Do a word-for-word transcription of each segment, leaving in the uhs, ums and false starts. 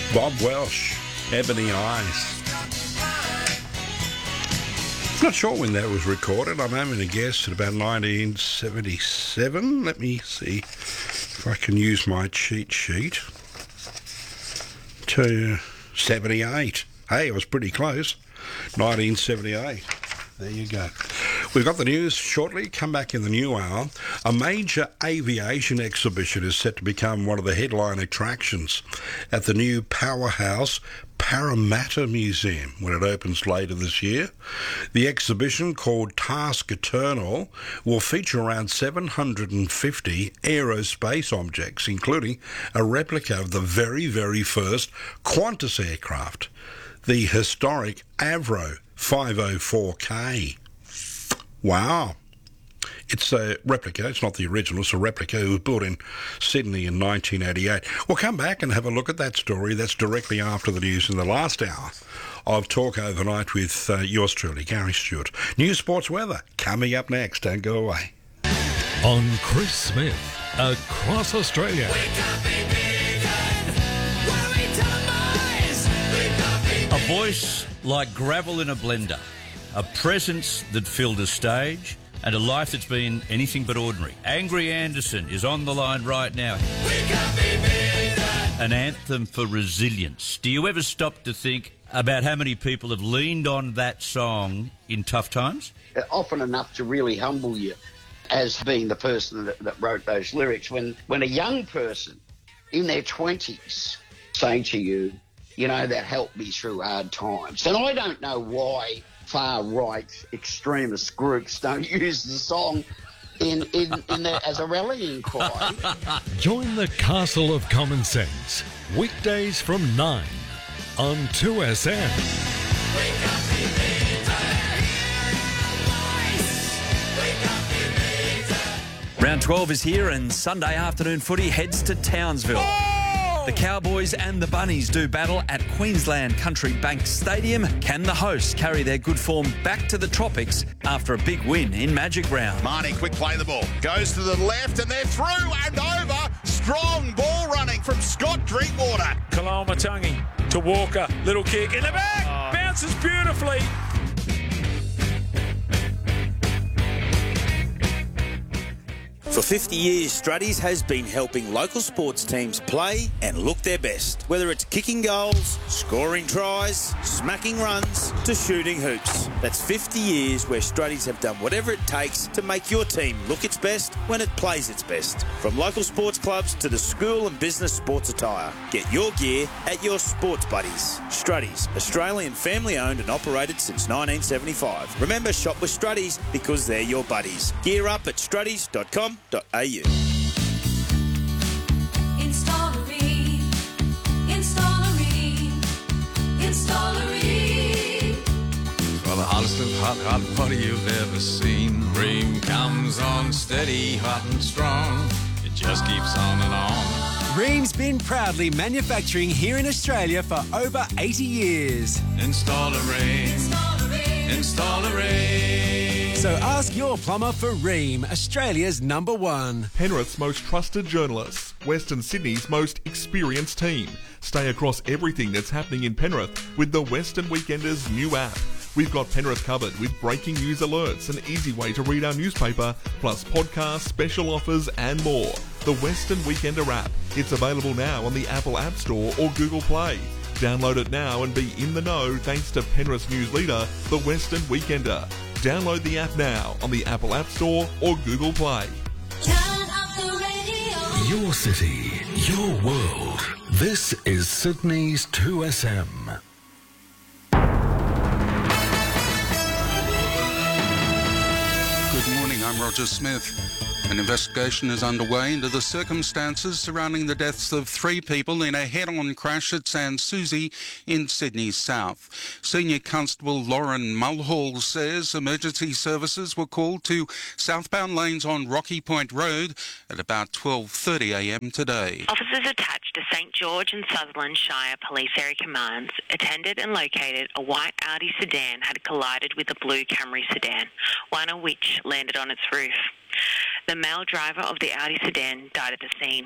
Bob Welsh, Ebony Eyes. Not sure when that was recorded. I'm having a guess at about nineteen seventy-seven. Let me see if I can use my cheat sheet. To seventy-eight. Hey, it was pretty close. nineteen seventy-eight. There you go. We've got the news shortly. Come back in the new hour. A major aviation exhibition is set to become one of the headline attractions at the new powerhouse Parramatta Museum when it opens later this year. The exhibition, called Task Eternal, will feature around seven hundred fifty aerospace objects, including a replica of the very, very first Qantas aircraft, the historic Avro five oh four K. Wow. It's a replica. It's not the original. It's a replica. It was built in Sydney in nineteen eighty-eight. We'll come back and have a look at that story. That's directly after the news in the last hour of Talk Overnight with uh, yours truly, Gary Stewart. News, sports, weather coming up next. Don't go away. On Chris Smith, across Australia. A voice like gravel in a blender, a presence that filled a stage, and a life that's been anything but ordinary. Angry Anderson is on the line right now. An anthem for resilience. Do you ever stop to think about how many people have leaned on that song in tough times? Often enough to really humble you, as being the person that, that wrote those lyrics. When, when a young person in their twenties saying to you, you know, that helped me through hard times. And I don't know why far-right extremist groups don't use the song in, in, in the, as a rallying cry. Join the Castle of Common Sense, weekdays from nine on two S M. Round twelve is here and Sunday afternoon footy heads to Townsville. The Cowboys and the Bunnies do battle at Queensland Country Bank Stadium. Can the hosts carry their good form back to the tropics after a big win in Magic Round? Marnie, quick play the ball. Goes to the left and they're through and over. Strong ball running from Scott Drinkwater. Kalamatangi to Walker. Little kick in the back. Oh. Bounces beautifully. For fifty years, Struddies has been helping local sports teams play and look their best. Whether it's kicking goals, scoring tries, smacking runs, to shooting hoops. That's fifty years where Struddies have done whatever it takes to make your team look its best when it plays its best. From local sports clubs to the school and business sports attire. Get your gear at your sports buddies. Struddies, Australian family owned and operated since nineteen seventy-five. Remember, shop with Struddies because they're your buddies. Gear up at struddies dot com dot a u. Installery, Installery, Installery. For the hottest of hot, hot water you've ever seen. Ream comes on steady, hot and strong. It just keeps on and on. Ream's been proudly manufacturing here in Australia for over eighty years. Install a Ream. Install a Ream. Install a Ream. So ask your plumber for Ream, Australia's number one. Penrith's most trusted journalists, Western Sydney's most experienced team. Stay across everything that's happening in Penrith with the Western Weekenders new app. We've got Penrith covered with breaking news alerts, an easy way to read our newspaper, plus podcasts, special offers and more. The Western Weekender app. It's available now on the Apple App Store or Google Play. Download it now and be in the know thanks to Penrith's news leader, the Western Weekender. Download the app now on the Apple App Store or Google Play. Turn up the radio. Your city, your world. This is Sydney's two S M. Good morning, I'm Roger Smith. An investigation is underway into the circumstances surrounding the deaths of three people in a head-on crash at Sans Souci in Sydney South. Senior Constable Lauren Mulhall says emergency services were called to southbound lanes on Rocky Point Road at about twelve thirty a m today. Officers attached to St George and Sutherland Shire Police Area Commands attended and located a white Audi sedan had collided with a blue Camry sedan, one of which landed on its roof. The male driver of the Audi sedan died at the scene.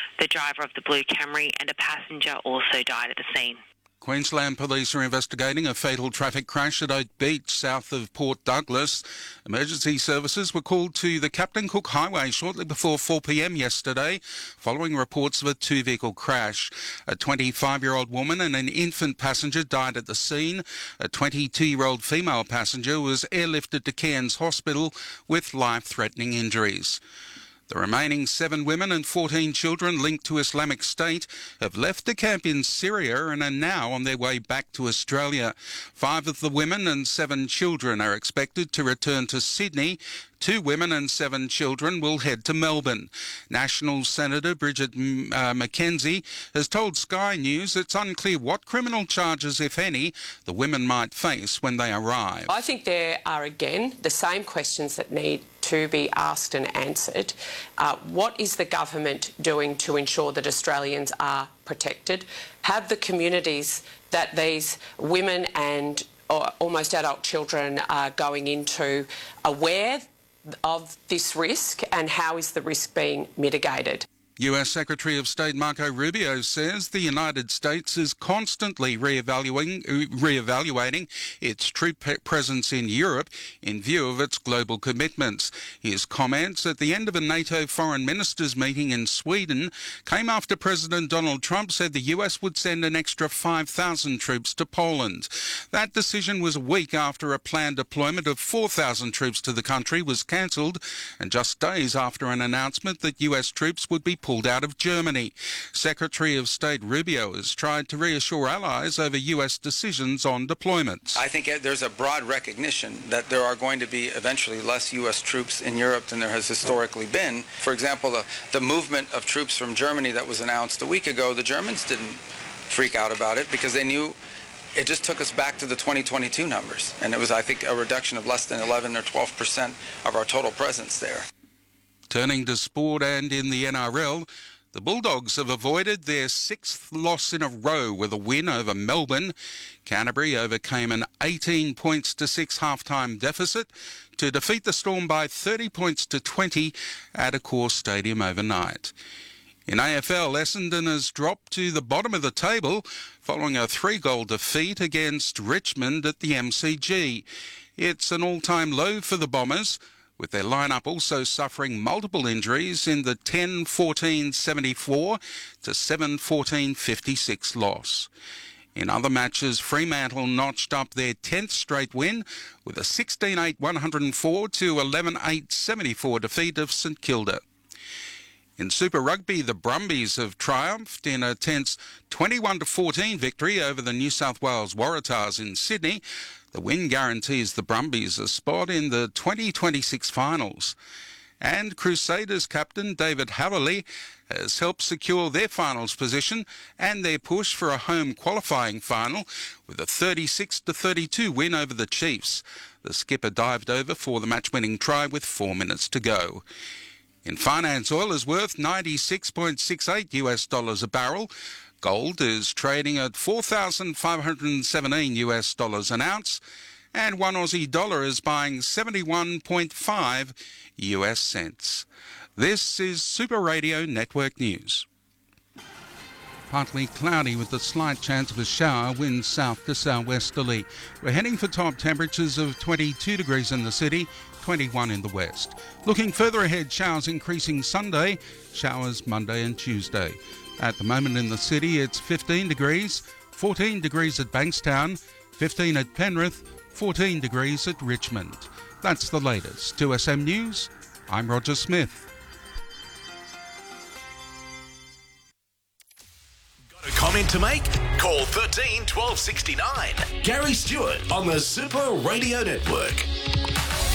The driver of the blue Camry and a passenger also died at the scene. Queensland police are investigating a fatal traffic crash at Oak Beach, south of Port Douglas. Emergency services were called to the Captain Cook Highway shortly before four p m yesterday, following reports of a two-vehicle crash. A twenty-five-year-old woman and an infant passenger died at the scene. A twenty-two-year-old female passenger was airlifted to Cairns Hospital with life-threatening injuries. The remaining seven women and fourteen children linked to Islamic State have left the camp in Syria and are now on their way back to Australia. Five of the women and seven children are expected to return to Sydney. Two women and seven children will head to Melbourne. National Senator Bridget uh, McKenzie has told Sky News it's unclear what criminal charges, if any, the women might face when they arrive. I think there are, again, the same questions that need to be asked and answered. Uh, what is the government doing to ensure that Australians are protected? Have the communities that these women and or almost adult children are going into aware of this risk, and how is the risk being mitigated? U S Secretary of State Marco Rubio says the United States is constantly re-evaluating, re-evaluating its troop presence in Europe in view of its global commitments. His comments at the end of a NATO foreign ministers meeting in Sweden came after President Donald Trump said the U S would send an extra five thousand troops to Poland. That decision was a week after a planned deployment of four thousand troops to the country was cancelled, and just days after an announcement that U S troops would be pulled out of Germany. Secretary of State Rubio has tried to reassure allies over U S decisions on deployments. I think there's a broad recognition that there are going to be eventually less U S troops in Europe than there has historically been. For example, the, the movement of troops from Germany that was announced a week ago, the Germans didn't freak out about it because they knew it just took us back to the twenty twenty-two numbers. And it was, I think, a reduction of less than eleven or twelve percent of our total presence there. Turning to sport and in the N R L, the Bulldogs have avoided their sixth loss in a row with a win over Melbourne. Canterbury overcame an eighteen points to six half-time deficit to defeat the Storm by thirty points to twenty at Accor Stadium overnight. In A F L, Essendon has dropped to the bottom of the table following a three-goal defeat against Richmond at the M C G. It's an all-time low for the Bombers, with their lineup also suffering multiple injuries in the ten fourteen seventy-four to seven fourteen fifty-six loss. In other matches, Fremantle notched up their tenth straight win with a sixteen eight one oh four to eleven eight seventy-four defeat of St Kilda. In Super Rugby, the Brumbies have triumphed in a tense twenty-one to fourteen victory over the New South Wales Waratahs in Sydney. The win guarantees the Brumbies a spot in the twenty twenty-six finals. And Crusaders captain David Haverley has helped secure their finals position and their push for a home qualifying final with a thirty-six to thirty-two win over the Chiefs. The skipper dived over for the match-winning try with four minutes to go. In finance, oil is worth ninety-six point six eight US dollars a barrel. Gold is trading at four thousand five hundred seventeen US dollars an ounce, and one Aussie dollar is buying seventy-one point five US cents. This is Super Radio Network News. Partly cloudy with a slight chance of a shower, winds south to southwesterly. We're heading for top temperatures of twenty-two degrees in the city, twenty-one in the west. Looking further ahead, showers increasing Sunday, showers Monday and Tuesday. At the moment in the city, it's fifteen degrees, fourteen degrees at Bankstown, fifteen at Penrith, fourteen degrees at Richmond. That's the latest. two S M News, I'm Roger Smith. Got a comment to make? Call thirteen twelve sixty-nine. Gary Stewart on the Super Radio Network.